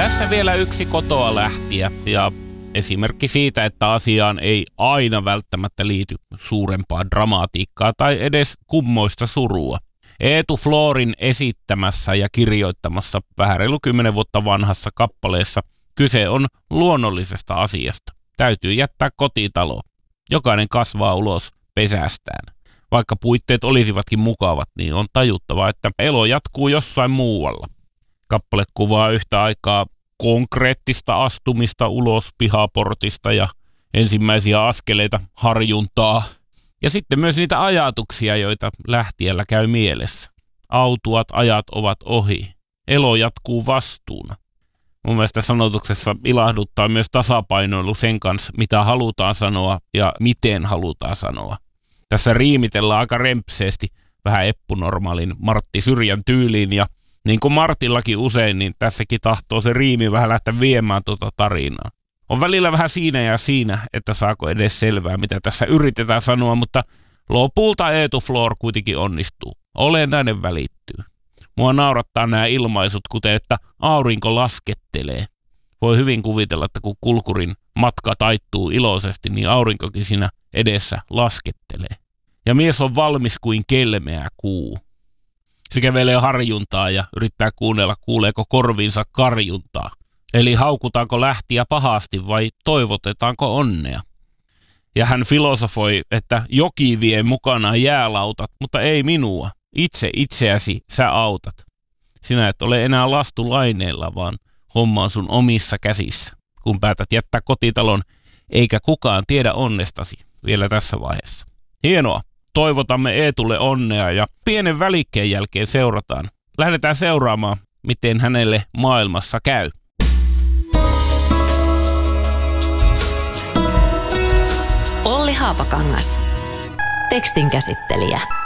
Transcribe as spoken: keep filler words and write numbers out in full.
Tässä vielä yksi kotoa lähtiä ja esimerkki siitä, että asiaan ei aina välttämättä liity suurempaa dramatiikkaa tai edes kummoista surua. Eetu Florin esittämässä ja kirjoittamassa vähän reilu kymmenen vuotta vanhassa kappaleessa kyse on luonnollisesta asiasta. Täytyy jättää kotitalo. Jokainen kasvaa ulos pesästään. Vaikka puitteet olisivatkin mukavat, niin on tajuttava, että elo jatkuu jossain muualla. Kappale kuvaa yhtä aikaa konkreettista astumista ulos pihaportista ja ensimmäisiä askeleita harjuntaa. Ja sitten myös niitä ajatuksia, joita lähtiellä käy mielessä. Autuat ajat ovat ohi. Elo jatkuu vastuuna. Mun mielestä sanotuksessa ilahduttaa myös tasapainoilu sen kanssa, mitä halutaan sanoa ja miten halutaan sanoa. Tässä riimitellaan aika rempseesti vähän eppunormaalin Martti Syrjän tyyliin ja niin kuin Martillakin usein, niin tässäkin tahtoo se riimi vähän lähteä viemään tuota tarinaa. On välillä vähän siinä ja siinä, että saako edes selvää, mitä tässä yritetään sanoa, mutta lopulta Eetu Flor kuitenkin onnistuu. Olennainen välittyy. Mua naurattaa nämä ilmaisut, kuten että aurinko laskettelee. Voi hyvin kuvitella, että kun kulkurin matka taittuu iloisesti, niin aurinkokin siinä edessä laskettelee. Ja mies on valmis kuin kelmeä kuu. Se kävelee harjuntaa ja yrittää kuunnella, kuuleeko korviinsa karjuntaa. Eli haukutaanko lähtiä pahasti vai toivotetaanko onnea. Ja hän filosofoi, että joki vie mukanaan jäälautat, mutta ei minua. Itse itseäsi sä autat. Sinä et ole enää lastulaineella, vaan homma on sun omissa käsissä. Kun päätät jättää kotitalon, eikä kukaan tiedä onnestasi vielä tässä vaiheessa. Hienoa. Toivotamme Eetulle onnea ja pienen välikkeen jälkeen seurataan. Lähdetään seuraamaan, miten hänelle maailmassa käy. Olli Haapakangas. Tekstin käsittelijä.